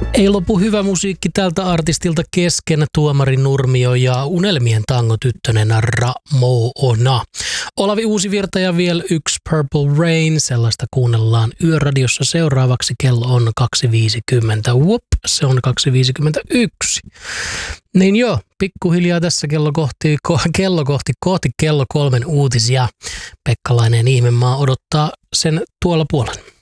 Ei lopu hyvä musiikki tältä artistilta kesken. Tuomari Nurmio ja Unelmien tangotyttönen Ramona. Olavi Uusivirta ja vielä yksi Purple Rain. Sellaista kuunnellaan Yöradiossa seuraavaksi. Kello on 2.50. Se on 2.51. Niin joo, pikkuhiljaa tässä kohti kello 3 uutisia. Pekkalainen Ihmemaa odottaa sen tuolla puolella.